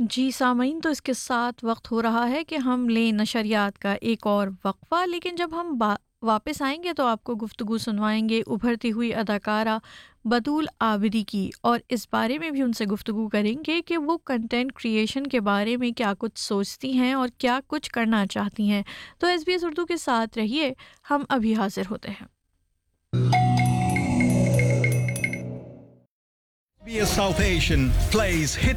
जी सामीन, तो इसके साथ वक्त हो रहा है कि हम लें नशरियात का एक और वक्फ़ा, लेकिन जब हम वापस आएंगे तो आपको गुफ्तगू सुनवाएंगे उभरती हुई अदाकारा बतूल आबिदी की, और इस बारे में भी उनसे गुफ्तगू करेंगे कि वो कंटेंट क्रिएशन के बारे में क्या कुछ सोचती हैं और क्या कुछ करना चाहती हैं। तो SBS उर्दू के साथ रहिए, हम अभी हाजिर होते हैं। SBS South Asian plays hit